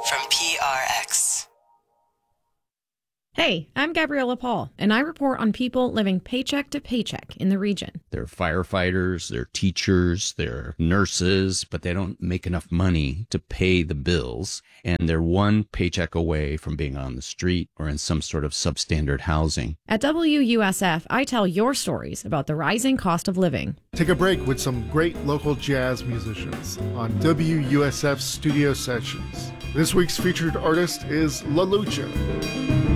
from PRX. Hey, I'm Gabriella Paul, and I report on people living paycheck to paycheck in the region. They're firefighters, they're teachers, they're nurses, but they don't make enough money to pay the bills. And they're one paycheck away from being on the street or in some sort of substandard housing. At WUSF, I tell your stories about the rising cost of living. Take a break with some great local jazz musicians on WUSF Studio Sessions. This week's featured artist is La Lucha.